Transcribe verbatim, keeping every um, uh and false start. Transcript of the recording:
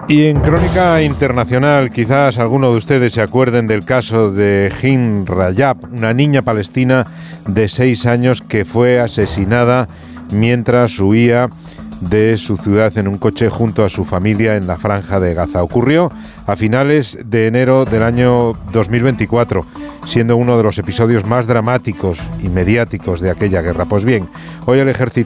Y en crónica internacional, quizás alguno de ustedes se acuerden del caso de Hind Rajab, una niña palestina de seis años que fue asesinada mientras huía de su ciudad en un coche junto a su familia en la Franja de Gaza. Ocurrió a finales de enero del año dos mil veinticuatro, siendo uno de los episodios más dramáticos y mediáticos de aquella guerra. Pues bien, hoy el ejército